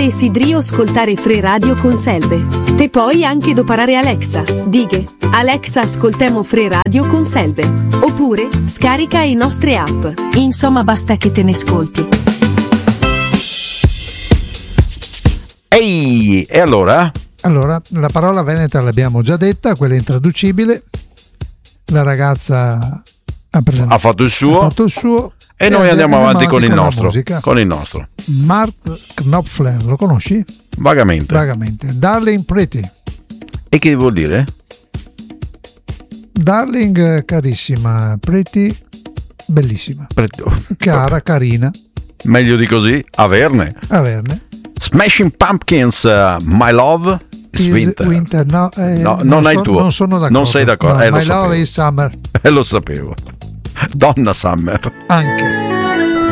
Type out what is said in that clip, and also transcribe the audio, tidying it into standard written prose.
Te sidrio ascoltare Free Radio con Selve. Te puoi anche doparare Alexa. Dighe, Alexa ascoltemo Free Radio con Selve. Oppure, scarica i nostre app. Insomma basta che te ne ascolti. Ehi, e allora? Allora, la parola veneta l'abbiamo già detta, quella intraducibile. La ragazza ha fatto il suo. E noi andiamo avanti con il nostro. Con il nostro. Mark Knopfler, lo conosci? Vagamente. Darling Pretty. E che vuol dire? Darling, carissima, Pretty, bellissima. Cara, carina. Meglio di così, averne. Smashing Pumpkins, My Love is Winter. No, non è il tuo. Non sono d'accordo. Non sei d'accordo. No, My Love is Summer. Lo sapevo. Donna Summer. Anche.